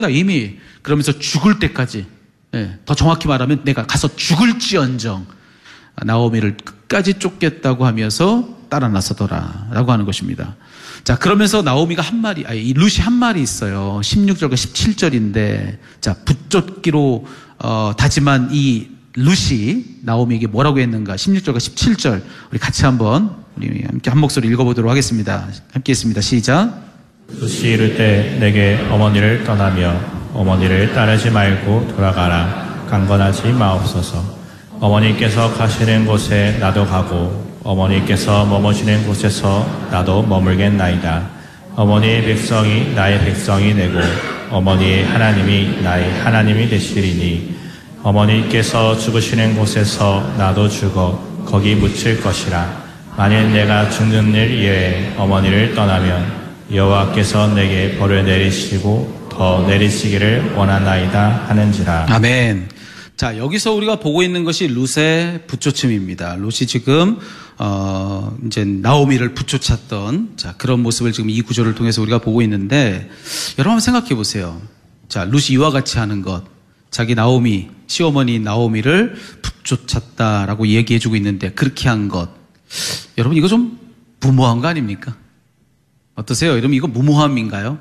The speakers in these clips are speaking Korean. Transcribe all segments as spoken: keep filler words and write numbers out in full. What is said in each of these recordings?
이미 그러면서 죽을 때까지, 예, 더 정확히 말하면 내가 가서 죽을지언정 나오미를 끝까지 쫓겠다고 하면서 따라 나서더라 라고 하는 것입니다. 자, 그러면서 나오미가 한 말이, 아니, 이 룻이 한 말이 있어요. 십육 절과 십칠 절인데, 자, 붙쫓기로 어, 다짐한 이 룻이 나오미에게 뭐라고 했는가? 십육 절과 십칠 절 우리 같이 한번 우리 함께 한 목소리 읽어보도록 하겠습니다. 함께 했습니다. 시작. 룻이 이를 때 내게 어머니를 떠나며 어머니를 따르지 말고 돌아가라. 강건하지 마옵소서. 어머니께서 가시는 곳에 나도 가고 어머니께서 머무시는 곳에서 나도 머물겠나이다. 어머니의 백성이 나의 백성이 되고 어머니의 하나님이 나의 하나님이 되시리니 어머니께서 죽으시는 곳에서 나도 죽어 거기 묻힐 것이라. 만일 내가 죽는 일 이외에 어머니를 떠나면 여호와께서 내게 벌을 내리시고 더 내리시기를 원하나이다 하는지라. 아멘. 자, 여기서 우리가 보고 있는 것이 룻의 붙쫓음입니다. 룻이 지금 어 이제 나오미를 붙쫓았던, 자, 그런 모습을 지금 이 구절을 통해서 우리가 보고 있는데, 여러분 한번 생각해 보세요. 자, 룻이 이와 같이 하는 것, 자기 나오미, 시어머니 나오미를 붙쫓았다라고 얘기해 주고 있는데 그렇게 한 것, 여러분 이거 좀 무모한 거 아닙니까? 어떠세요? 여러분 이거 무모함인가요?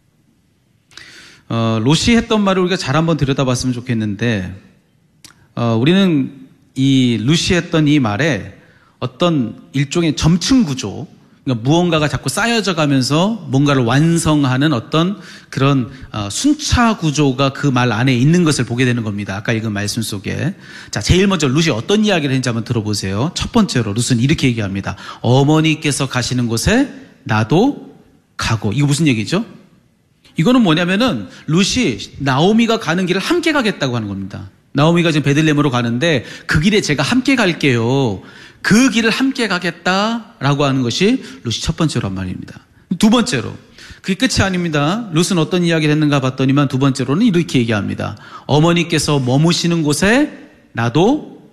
어, 롯이 했던 말을 우리가 잘 한번 들여다봤으면 좋겠는데, 어, 우리는 이 룻이 했던 이 말에 어떤 일종의 점층 구조, 그러니까 무언가가 자꾸 쌓여져 가면서 뭔가를 완성하는 어떤 그런 어, 순차 구조가 그 말 안에 있는 것을 보게 되는 겁니다. 아까 읽은 말씀 속에. 자, 제일 먼저 룻이 어떤 이야기를 했는지 한번 들어보세요. 첫 번째로 룻은 이렇게 얘기합니다. 어머니께서 가시는 곳에 나도 가고. 이거 무슨 얘기죠? 이거는 뭐냐면은 룻이 나오미가 가는 길을 함께 가겠다고 하는 겁니다. 나오미가 지금 베들레헴으로 가는데 그 길에 제가 함께 갈게요. 그 길을 함께 가겠다라고 하는 것이 룻이 첫 번째로 한 말입니다. 두 번째로, 그게 끝이 아닙니다. 룻은 어떤 이야기를 했는가 봤더니만 두 번째로는 이렇게 얘기합니다. 어머니께서 머무시는 곳에 나도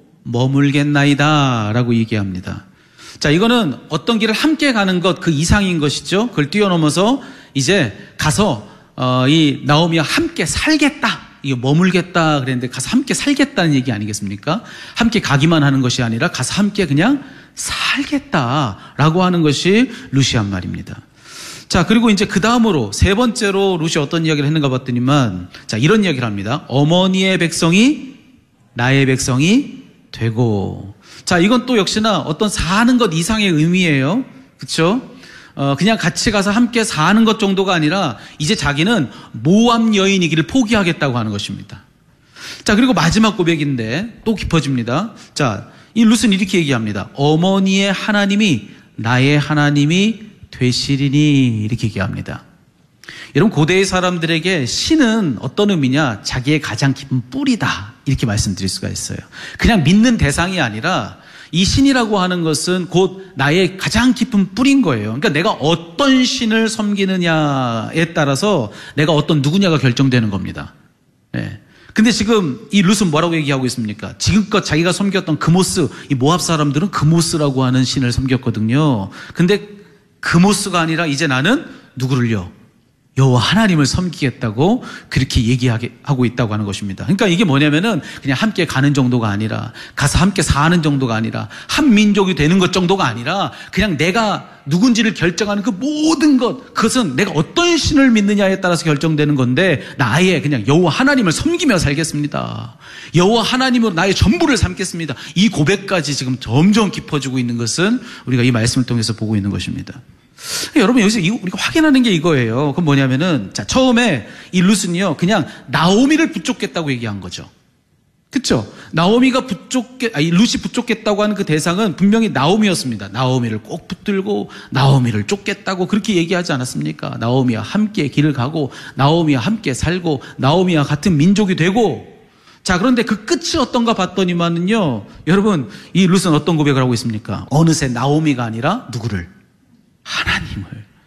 머물겠나이다 라고 얘기합니다. 자, 이거는 어떤 길을 함께 가는 것, 그 이상인 것이죠. 그걸 뛰어넘어서 이제 가서 어, 이 나오미와 함께 살겠다, 이거 머물겠다 그랬는데 가서 함께 살겠다는 얘기 아니겠습니까? 함께 가기만 하는 것이 아니라 가서 함께 그냥 살겠다라고 하는 것이 룻이 한 말입니다. 자, 그리고 이제 그 다음으로 세 번째로 룻이 어떤 이야기를 했는가 봤더니만, 자, 이런 이야기를 합니다. 어머니의 백성이 나의 백성이 되고. 자, 이건 또 역시나 어떤 사는 것 이상의 의미예요. 그렇죠? 어, 그냥 같이 가서 함께 사는 것 정도가 아니라 이제 자기는 모함 여인이기를 포기하겠다고 하는 것입니다. 자, 그리고 마지막 고백인데 또 깊어집니다. 자, 이 룻은 이렇게 얘기합니다. 어머니의 하나님이 나의 하나님이 되시리니, 이렇게 얘기합니다. 여러분, 고대의 사람들에게 신은 어떤 의미냐? 자기의 가장 깊은 뿌리다, 이렇게 말씀드릴 수가 있어요. 그냥 믿는 대상이 아니라 이 신이라고 하는 것은 곧 나의 가장 깊은 뿌리인 거예요. 그러니까 내가 어떤 신을 섬기느냐에 따라서 내가 어떤 누구냐가 결정되는 겁니다. 네. 근데 지금 이 룻은 뭐라고 얘기하고 있습니까? 지금껏 자기가 섬겼던 그모스, 이 모압 사람들은 그모스라고 하는 신을 섬겼거든요. 근데 그모스가 아니라 이제 나는 누구를요? 여호와 하나님을 섬기겠다고 그렇게 얘기하고 있다고 하는 것입니다. 그러니까 이게 뭐냐면은 그냥 함께 가는 정도가 아니라, 가서 함께 사는 정도가 아니라, 한 민족이 되는 것 정도가 아니라, 그냥 내가 누군지를 결정하는 그 모든 것, 그것은 내가 어떤 신을 믿느냐에 따라서 결정되는 건데, 나의 그냥 여호와 하나님을 섬기며 살겠습니다. 여호와 하나님으로 나의 전부를 삼겠습니다. 이 고백까지 지금 점점 깊어지고 있는 것은 우리가 이 말씀을 통해서 보고 있는 것입니다. 여러분, 여기서 우리가 확인하는 게 이거예요. 그건 뭐냐면은, 자, 처음에 이 룻은요, 그냥 나오미를 붙쫓겠다고 얘기한 거죠. 그쵸? 나오미가 붙쫓겠, 아니, 룻이 붙쫓겠다고 하는 그 대상은 분명히 나오미였습니다. 나오미를 꼭 붙들고, 나오미를 쫓겠다고 그렇게 얘기하지 않았습니까? 나오미와 함께 길을 가고, 나오미와 함께 살고, 나오미와 같은 민족이 되고. 자, 그런데 그 끝이 어떤가 봤더니만은요, 여러분, 이 룻은 어떤 고백을 하고 있습니까? 어느새 나오미가 아니라 누구를? 하나님을,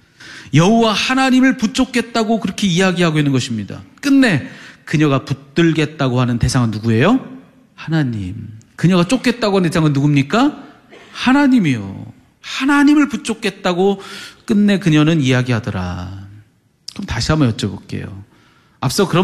여호와 하나님을 붙쫓겠다고 그렇게 이야기하고 있는 것입니다. 끝내 그녀가 붙들겠다고 하는 대상은 누구예요? 하나님. 그녀가 쫓겠다고 하는 대상은 누굽니까? 하나님이요. 하나님을 붙쫓겠다고 끝내 그녀는 이야기하더라. 그럼 다시 한번 여쭤볼게요. 앞서 그런